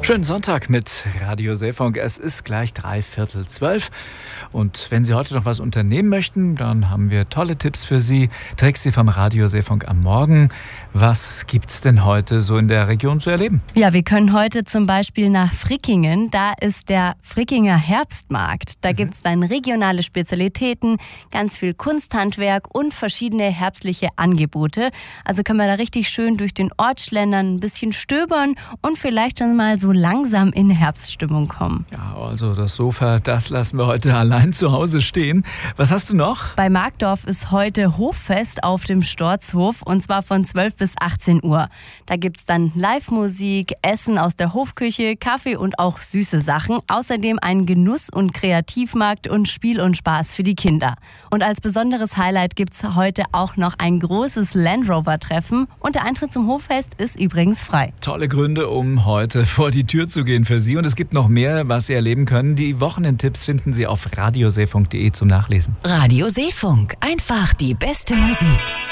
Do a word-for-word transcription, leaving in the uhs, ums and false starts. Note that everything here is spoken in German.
Schönen Sonntag mit Radio Seefunk. Es ist gleich drei Viertel zwölf. Und wenn Sie heute noch was unternehmen möchten, dann haben wir tolle Tipps für Sie. Trixie vom Radio Seefunk am Morgen. Was gibt's denn heute so in der Region zu erleben? Ja, wir können heute zum Beispiel nach Frickingen. Da ist der Frickinger Herbstmarkt. Da mhm. gibt's dann regionale Spezialitäten, ganz viel Kunsthandwerk und verschiedene herbstliche Angebote. Also können wir da richtig schön durch den Ort schlendern, ein bisschen stöbern und vielleicht schon mal so langsam in Herbststimmung kommen. Ja, also das Sofa, das lassen wir heute allein zu Hause stehen. Was hast du noch? Bei Markdorf ist heute Hoffest auf dem Storzhof und zwar von zwölf bis achtzehn Uhr. Da gibt es dann Live-Musik, Essen aus der Hofküche, Kaffee und auch süße Sachen. Außerdem einen Genuss- und Kreativmarkt und Spiel und Spaß für die Kinder. Und als besonderes Highlight gibt es heute auch noch ein großes Land Rover-Treffen und der Eintritt zum Hoffest ist übrigens frei. Tolle Gründe, um heute vor die Tür zu gehen für Sie. Und es gibt noch mehr, was Sie erleben können. Die Wochenendtipps finden Sie auf radioseefunk punkt de zum Nachlesen. Radio Seefunk. Einfach die beste Musik.